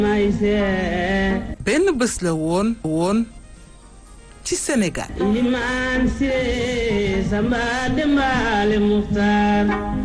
benn bés la woon ci Sénégal. Limaan Siré Samba Dembaale Muxtaar.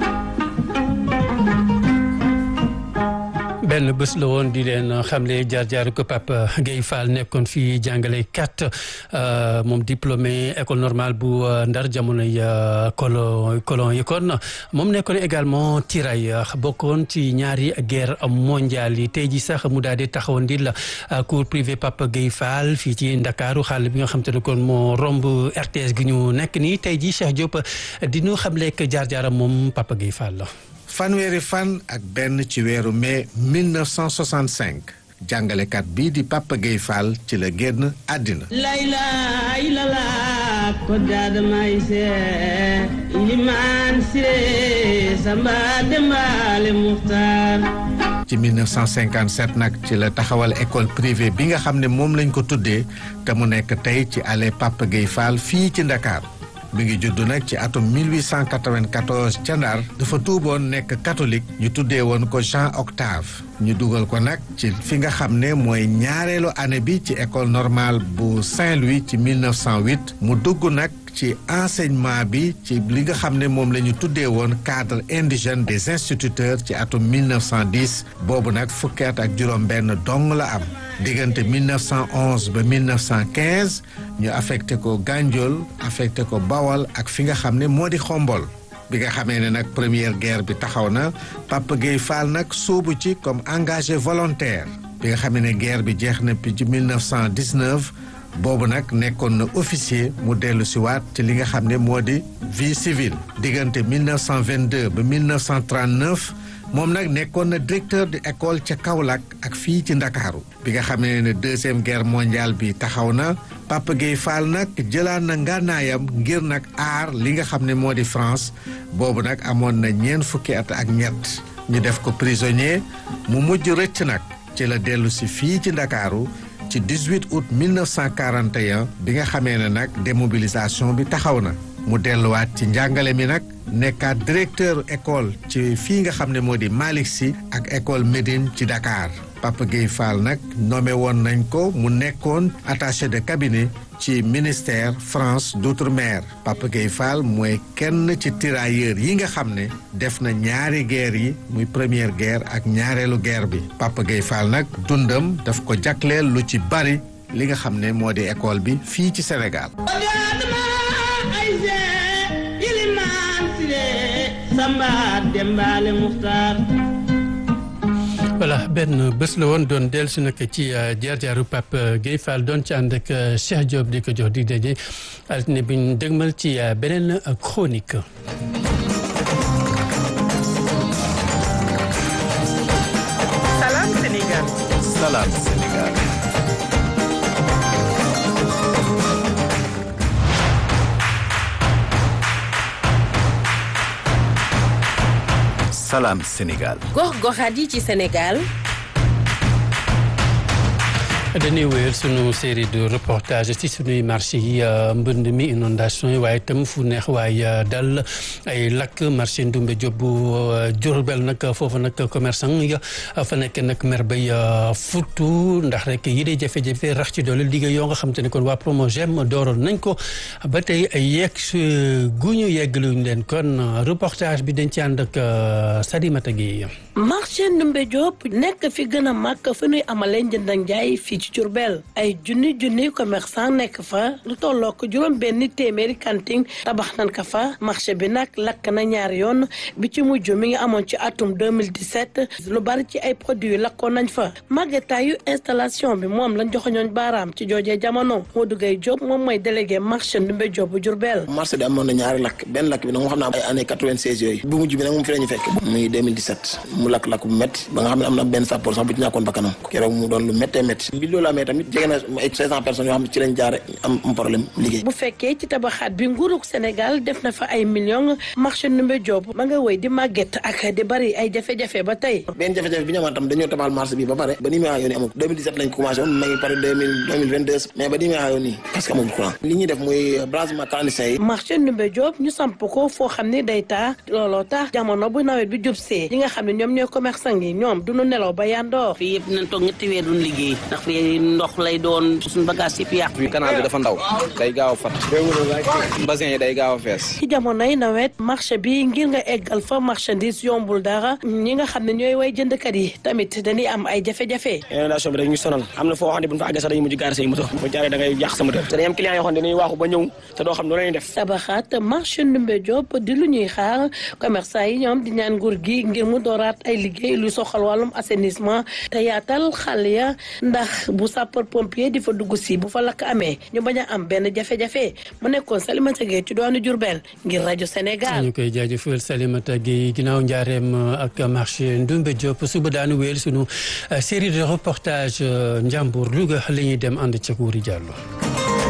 benn bés la woon di leen xamle jaar-jaar ko Pape Gueye Fall nekkoon fii jàngale kat moom diplômé école normale bu Ndar jamonoy colon yi kon moom nekkoon également tirailleur bokkoon ci ñaari guerre mondiale yi tey ji sax mu daal di taxawoon di la cours privé Pape Gueye Fall fii ci Ndakaaru xale bi nga xam te ne kon moo romb RTS gi ñu nekk nii tey ji Cheikh Diop di ñu xamle ak jaar-jaaram moom Pape Gueye Fall la. fanweeri fan ak benn ci weeru mai 1965 jàngalekat bii di Pape Gueye Fall ci la génn àddina. ko daadamay see Ilimaan Siré Samba Dembaale Muxtaar. ci 1957 nag ci la taxawal école privée bi nga xam ne moom lañ ko tuddee te mu nekk tey ci allée Pape Gueye Fall fii ci Ndakaar. mi ngi judd nag ci atum 1894 ca Ndar dafa tuuboon nekk catholique ñu tuddee woon ko Jean Octave ñu dugal ko nag ci fi nga xam ne mooy ñaareelu année bi ci école normale bu Saint-Louis ci 1908 mu dugg nag ci enseignement bi ci li nga xam ne moom la ñu tuddee woon cadre indigène des instituteurs ci atum 1910 boobu nag fukki at ak juróom-benn dong la am diggante 1911 ba 1915 ñu affecté ko Gandiol affecté ko Bawol ak fi nga xam ne moo di Xombol bi nga xamee ne nag première guerre bi taxaw na Pape Gueye Fall nag sóobu ci comme engagé volontaire bi nga xamee ne guerre bi jeex na ci 1919 boobu nag nekkoon na officier mu dellu si waat ci li nga xam ne moo di vie civile diggante 1922 ba 1939 moom nag nekkoon na directeur de école ca Kaolack ak fii ci Ndakaaru bi nga xam ne deuxième guerre mondiale bi taxaw na Pape Gueye Fall nag jëlaat na ngànnaayam ngir nag aar li nga xam ne moo di France boobu nag amoon na ñeent fukki at ak ñett ñu def ko prisonnier mu mujj rëcc nag ci la dellu si fii ci Ndakaaru ci 18 août 1941 bi nga xamee ne nag démobilisation bi taxaw na mu delluwaat ci njàngale mi nag nekkaat directeur école ci fii nga xam ne moo di Malick Sy ak école Médine ci Dakar Pape Gueye Fall nag nommé woon nañ ko mu nekkoon attaché de cabinet ci ministère France d'outre-mer Pape Gueye Fall mooy kenn ci tirailleurs yi nga xam ne def na ñaari guerre yi muy première guerre ak ñaareelu guerre bi Pape Gueye Fall nag dundam daf ko jagleel lu ci bari li nga xam ne moo di école bi fii ci Sénégal. Samba Dembaale Muxtaar. voilà benn bés la woon doon dellu si nag ci jaar-jaaru Pape Gueye Fall doon ci ànd ak Cheikh Diop di ko jox di daje altine bi ñu dëgmal ci beneen chronique. Salam Sénégal. Salam Sénégal. Salam Sénégal. gox-goxaat yi ci Sénégal. dañuy wéyal sunu série de reportage ci sunuy marché yi mbënd mi inondation yi waaye itam fu neex waaye dal ay lakk marché Ndoumbé Diop bu Diourbel nag foofu nag commerçant ya fa nekk nag mer bay futtu ndax rek yi dee jafe-jafe rax ci doole liggéey yoo nga xam te ne kon waa Promogem dooroon nañ ko ba tey yegg guñu yeggaluñ leen kon reportage bi dañ ci ànd ak Sadimata Gueye. marché Ndoumbé Diop nekk fi gën a màgg fa ñuy amalee njënd ak njaay fii ci Diourbel ay junni commerçant nekk fa lu tollook juróom benn téeméeri kanting tabax nañ ko fa marché bi nag lakk na ñaari yoon bi ci mujj mi ngi amoon ci atum 2017 lu bari ci ay produits lakkoon nañ fa màggetaayu installation bi moom lañ joxoñoon baaraam ci joojee jamono Modou Gueye Diop moom mooy délégué marché Ndoumbé Diop bu Diourbel. marché bi amoon na ñaari lakk benn lakk bi nag moo xam ne ay année 96 yooyu bu mujj bi nag moom fi la ñu fekk muy 2017 mu lakk-lakk bu métti ba nga xam ne am na benn sappoor sax bu ci ñàkkoon bakkanam keroog mu doon lu méttee métti bi loolu amee tamit jege na ay 500 personnes yoo xam ne ci lañ jaare am problème liggéey. bu fekkee ci tabaxaat bi nguurug Sénégal def na fa ay millions marché Ndoumbé Diop ma nga wéy di màgget ak di bari ay jafe-jafe ba tey. benn jafe-jafe bi ñu amoon tam dañoo tabaxal marché bi ba pare ba nii may wax yoon amul 2017 lañ ko commencé woon ma ngi pare 2022 mais ba nii may wax yoon nii parce que amul courant li ñuy def muy branchement clandestin yi. marché Ndoumbé Diop ñu samp ko foo xam ne day taa looloo tax jamono bu nawet bi jub see ñi nga xam ne ñoom ñooy commerçant yi ñoom duñu nelaw ba yandoor. fii yëpp nañ toog ñetti weer duñ liggéey ndax fii ndox lay doon suñu bagage yëpp yàqu. fii canal bi dafa ndaw day gaaw a fat basin yi day gaaw a fees. ci jamonoy nawet marché bi ngir nga eggal fa marchandise yombul dara ñi nga xam ne ñooy way jëndkat yi tamit dañuy am ay jafe-jafe. inondation bi dañuy sonal am na foo xam ne bu ñu fa àggee sax dañuy mujj gaare say moto bu jaaree da ngay yàq sa moto te dañuy am client yoo xam ne dañuy waaxu ba ñëw te doo xam ne lañuy def. tabaxaat marché Ndoumbé Diop di lu ñuy xaar commerçant yi ñoom di ñaan nguur gi ngir mu dooraat ay liggéey lu soxal wàllum assainissement te yaatal xal ya ndax bu sapeur pompier di fa dugg si bu fa lakk amee ñu bañ a am benn jafe-jafe mu nekkoon Salimata Gueye ci doonu Diourbel ngir rajo Sénégal. ñu koy jaajëfal Salimata Gueye ginnaaw njaareem ak marché Ndoumbé Diop suba daanu wéyal sunu série de reportage Njàmbur Louga la ñuy dem ànd ca Kouri Diallo.